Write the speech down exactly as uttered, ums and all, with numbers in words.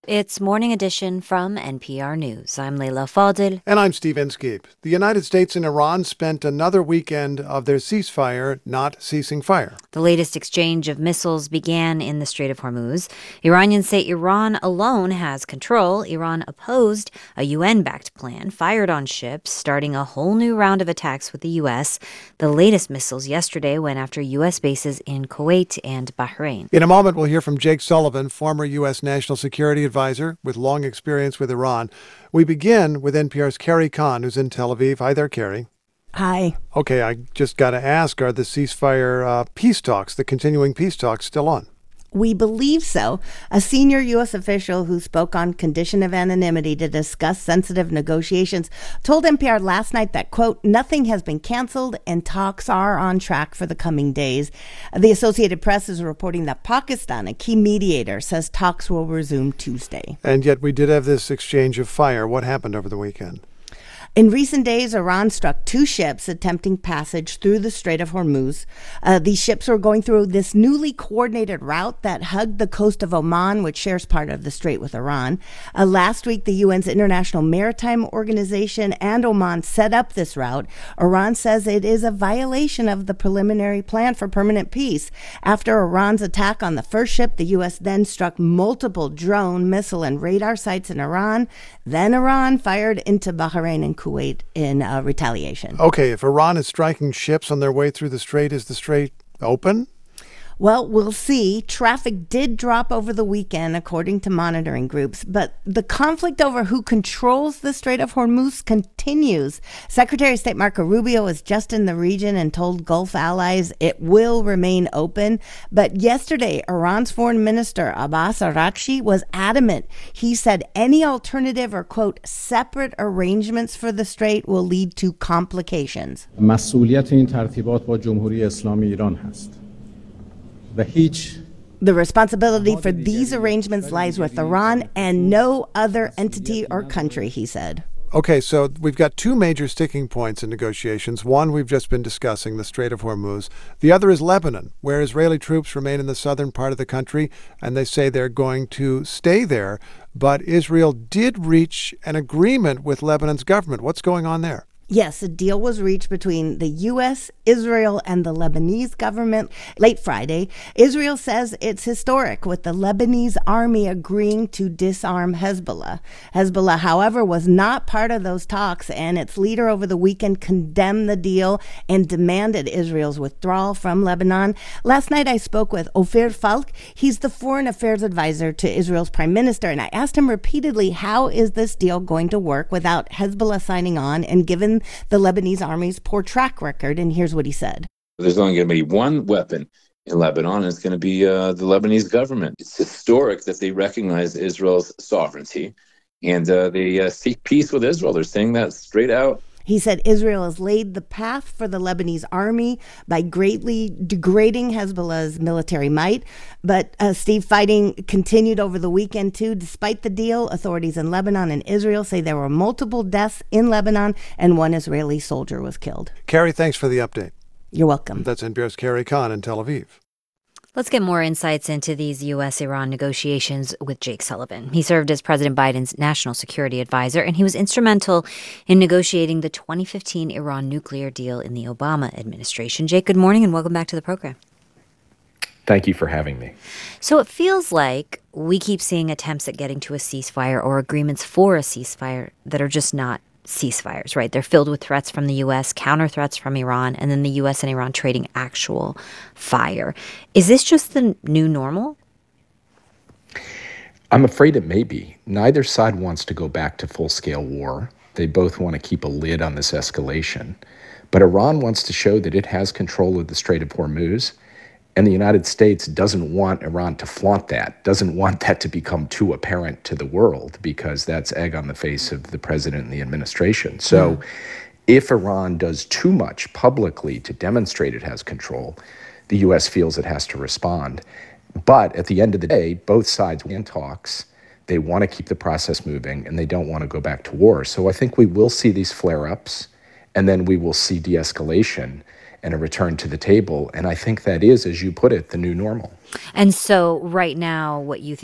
It's Morning Edition from N P R News. I'm Leila Fadel. And I'm Steve Inskeep. The United States and Iran spent another weekend of their ceasefire not ceasing fire. The latest exchange of missiles began in the Strait of Hormuz. Iranians say Iran alone has control. Iran opposed a U N-backed plan fired on ships, starting a whole new round of attacks with the U S. The latest missiles yesterday went after U S bases in Kuwait and Bahrain. In a moment, we'll hear from Jake Sullivan, former U S National Security Advisor with long experience with Iran. We begin with N P R's Carrie Kahn, who's in Tel Aviv. Hi there, Carrie. Hi. Okay, I just got to ask, are the ceasefire uh, peace talks, the continuing peace talks, still on? We believe so. A senior U S official who spoke on condition of anonymity to discuss sensitive negotiations told N P R last night that, quote, nothing has been canceled and talks are on track for the coming days. The Associated Press is reporting that Pakistan, a key mediator, says talks will resume Tuesday. And yet we did have this exchange of fire. What happened over the weekend? In recent days, Iran struck two ships attempting passage through the Strait of Hormuz. Uh, these ships were going through this newly coordinated route that hugged the coast of Oman, which shares part of the strait with Iran. Uh, last week, the U N's International Maritime Organization and Oman set up this route. Iran says it is a violation of the preliminary plan for permanent peace. After Iran's attack on the first ship, the U S then struck multiple drone, missile, and radar sites in Iran. Then Iran fired into Bahrain and Kuwait in uh, retaliation. Okay, if Iran is striking ships on their way through the strait, is the strait open? Well, we'll see. Traffic did drop over the weekend, according to monitoring groups, but the conflict over who controls the Strait of Hormuz continues. Secretary of State Marco Rubio was just in the region and told Gulf allies it will remain open. But yesterday, Iran's Foreign Minister Abbas Araghchi was adamant. He said any alternative or, quote, separate arrangements for the strait will lead to complications. مسئولیت این ترتیبات با جمهوری اسلامی ایران هست. The responsibility for these arrangements lies with Iran and no other entity or country, he said. Okay, so we've got two major sticking points in negotiations. One we've just been discussing, the Strait of Hormuz. The other is Lebanon, where Israeli troops remain in the southern part of the country, and they say they're going to stay there. But Israel did reach an agreement with Lebanon's government. What's going on there? Yes, a deal was reached between the U S, Israel, and the Lebanese government late Friday. Israel says it's historic, with the Lebanese army agreeing to disarm Hezbollah. Hezbollah, however, was not part of those talks, and its leader over the weekend condemned the deal and demanded Israel's withdrawal from Lebanon. Last night, I spoke with Ofer Falk. He's the foreign affairs advisor to Israel's prime minister, and I asked him repeatedly, how is this deal going to work without Hezbollah signing on and given the Lebanese army's poor track record? And here's what he said. There's only going to be one weapon in Lebanon, and it's going to be uh, the Lebanese government. It's historic that they recognize Israel's sovereignty, and uh, they uh, seek peace with Israel. They're saying that straight out. He said Israel has laid the path for the Lebanese army by greatly degrading Hezbollah's military might. But, uh, Steve, fighting continued over the weekend, too. Despite the deal, authorities in Lebanon and Israel say there were multiple deaths in Lebanon and one Israeli soldier was killed. Carrie, thanks for the update. You're welcome. That's N P R's Carrie Kahn in Tel Aviv. Let's get more insights into these U S Iran negotiations with Jake Sullivan. He served as President Biden's national security advisor, and he was instrumental in negotiating the twenty fifteen Iran nuclear deal in the Obama administration. Jake, good morning and welcome back to the program. Thank you for having me. So it feels like we keep seeing attempts at getting to a ceasefire or agreements for a ceasefire that are just not ceasefires, right? They're filled with threats from the U S, counter threats from Iran, and then the U S and Iran trading actual fire. Is this just the new normal? I'm afraid it may be. Neither side wants to go back to full-scale war. They both want to keep a lid on this escalation. But Iran wants to show that it has control of the Strait of Hormuz, and the United States doesn't want Iran to flaunt that, doesn't want that to become too apparent to the world, because that's egg on the face of the president and the administration. So mm. if Iran does too much publicly to demonstrate it has control, the U S feels it has to respond. But at the end of the day, both sides win talks. They want to keep the process moving, and they don't want to go back to war. So I think we will see these flare-ups, and then we will see de-escalation and a return to the table. And I think that is, as you put it, the new normal. And so right now, what you